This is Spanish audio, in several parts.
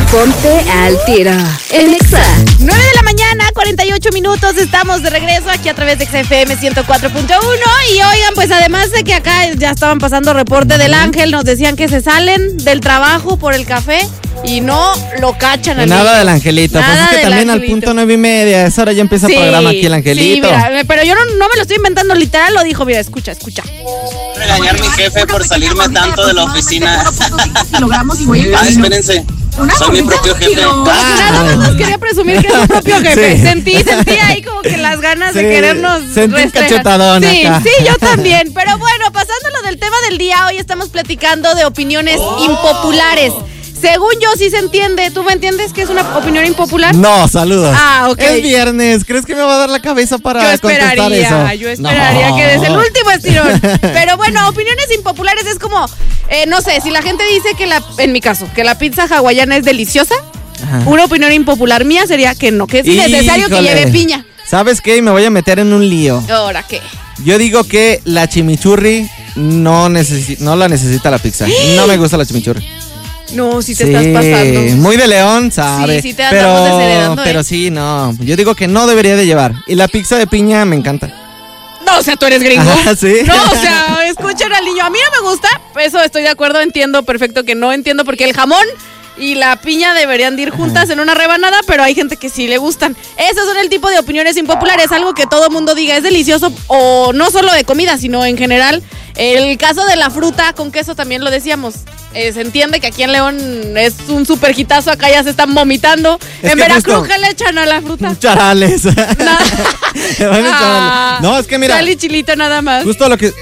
Ponte al tiro en Exa. 9 de la mañana, 48 minutos. Estamos de regreso aquí a través de XFM 104.1. Y oigan, pues además de que acá ya estaban pasando reporte del Ángel, nos decían que se salen del trabajo por el café y no lo cachan al Nada niño. del Angelito. Nada Pues es que del también Angelito. al punto 9:30. Esa hora ya empieza el programa aquí el Angelito. Sí, mira, pero yo no me lo estoy inventando, literal lo dijo. Mira, escucha. Regañar a mi jefe por salirme tanto de la oficina. Espérense. Soy mi propio jefe. Nada más nos quería presumir que es su propio jefe. Sí. Sentí ahí como que las ganas de Sí, querernos sentí un restregar. cachetadón Sí, acá. sí, yo también. Pero bueno, pasándolo del tema del día, hoy estamos platicando de opiniones impopulares. Según yo, sí se entiende. ¿Tú me entiendes que es una opinión impopular? No, saludos. Ah, ok. Es viernes. ¿Crees que me va a dar la cabeza para Yo contestar eso? yo esperaría No. que des el último estirón. Pero bueno, opiniones impopulares es como, no sé, si la gente dice que en mi caso, que la pizza hawaiana es deliciosa, Ajá. una opinión impopular mía sería que no, que es innecesario que Híjole. lleve piña. ¿Sabes qué? Me voy a meter en un lío. ¿Ahora qué? Yo digo que la chimichurri no la necesita la pizza. No me gusta la chimichurri. No, si te estás pasando. Muy de León, ¿sabes? Sí, te andamos desheredando, pero sí, no. Yo digo que no debería de llevar. Y la pizza de piña me encanta. No, o sea, tú eres gringo. Ajá, sí. No, o sea, escuchen al niño. A mí no me gusta, eso estoy de acuerdo, entiendo perfecto que no entiendo porque el jamón y la piña deberían de ir juntas en una rebanada, pero hay gente que sí le gustan. Esos son el tipo de opiniones impopulares, algo que todo mundo diga es delicioso, o no solo de comida, sino en general. El caso de la fruta con queso también lo decíamos. Se entiende que aquí en León es un super hitazo, acá ya se están vomitando. Es En que Veracruz, justo- ¿qué le echan a la fruta? Charales. Nada. Le van a echarle. No, es que mira, Sal y chilito nada más. justo lo que...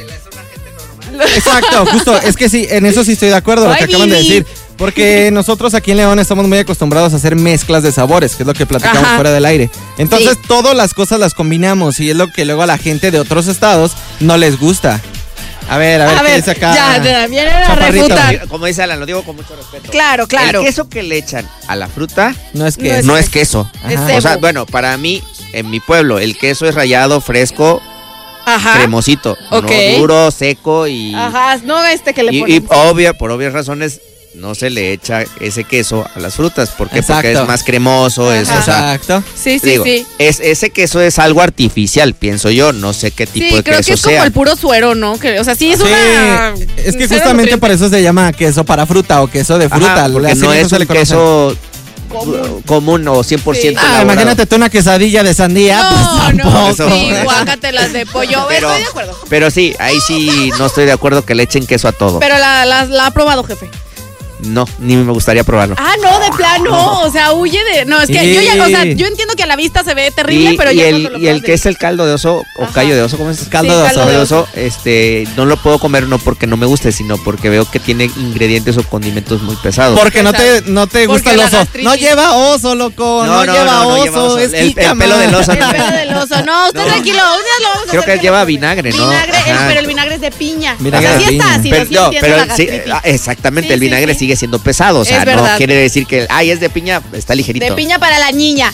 Exacto, justo. Es que sí, en eso sí estoy de acuerdo, lo Ay, que acaban de Vivi. decir. Porque nosotros aquí en León estamos muy acostumbrados a hacer mezclas de sabores, que es lo que platicamos Ajá. fuera del aire. Entonces, Sí. todas las cosas las combinamos y es lo que luego a la gente de otros estados no les gusta. A ver, ¿qué dice acá? Ya, viene la Chaparrito. refuta. Como dice Alan, lo digo con mucho respeto. Claro. El queso que le echan a la fruta No es que No es- no es queso. Es Ajá. O sea, cebo. bueno, para mí, en mi pueblo, el queso es rallado, fresco, Ajá. cremosito. Ok. No duro, seco y... Ajá, no que le Y ponen. por obvias razones, no se le echa ese queso a las frutas. ¿Por qué? Exacto. Porque es más cremoso. Es, o sea, Exacto. Sí. digo, ese queso es algo artificial, pienso yo. No sé qué tipo Sí, de creo queso que es sea. como el puro suero, ¿no? Que, o sea, sí es Sí, una... es que cero justamente nutriente. por eso se llama queso para fruta o queso de fruta. Ajá, porque Así no mismo es se le un conoce. queso Común. común o 100% Sí. elaborado. Imagínate tú una quesadilla de sandía. No, pues, tampoco. sí, guácatelas de pollo. Pero- Estoy de acuerdo. Pero sí, ahí sí no estoy de acuerdo que le echen queso a todo. Pero la ha probado, jefe. No, ni me gustaría probarlo. Ah, no, de plano. O sea, huye de... No, es que Sí. yo ya... O sea, yo entiendo que a la vista se ve terrible, pero ya cuando lo y el pruebas que es el caldo de oso o Ajá. callo de oso, ¿cómo es? Caldo Sí, de caldo oso. de De oso. oso, no lo puedo comer no porque no me guste, sino porque veo que tiene ingredientes o condimentos muy pesados. Porque no te gusta Porque el la oso. gastritis. No lleva oso, loco. No, lleva oso. Es El jícama. pelo del oso. El pelo del oso. No, usted No. tranquilo. Un día lo vamos a Creo hacer que lleva vinagre, ¿no? Vinagre, Ajá. pero el vinagre es de piña. Vinagre o sea, de sí piña. está ácido, Pero, sí no, entiendo pero la sí, gastritis. exactamente, Sí, el sí, vinagre sí. sigue siendo pesado. O sea, Es no verdad. quiere decir que, es de piña, está ligerito. De piña para la niña.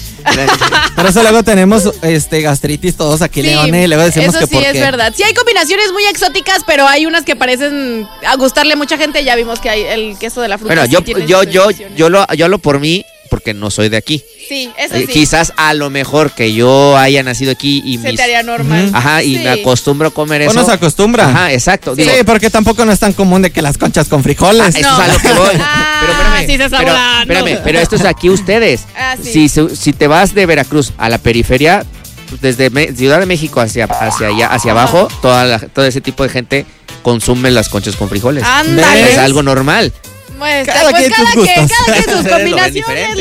Por eso luego tenemos gastritis todos aquí, Sí, Leone, y luego decimos eso que sí por es qué. verdad. Sí hay combinaciones muy exóticas, pero hay unas que parecen a gustarle a mucha gente. Ya vimos que hay el queso de la fruta. Bueno, sí tiene sus decisiones. yo lo hablo por mí porque no soy de aquí. Sí, eso sí. Quizás a lo mejor que yo haya nacido aquí y Se te haría normal. Ujú. Ajá, y Sí. me acostumbro a comer eso. Uno se acostumbra. Ajá, exacto. Sí, Digo, porque tampoco no es tan común de que las conchas con frijoles. eso No. es a lo que voy. Ah, Pero espérame, sí se está volando. espérame, pero esto es aquí ustedes. Ah, sí. Si te vas de Veracruz a la periferia, desde Ciudad de México hacia allá, hacia abajo, todo ese tipo de gente consume las conchas con frijoles. Ándale. Es algo normal. Pues, Cada pues quien sus cada quien gustos. sus Lo ven combinaciones. diferente.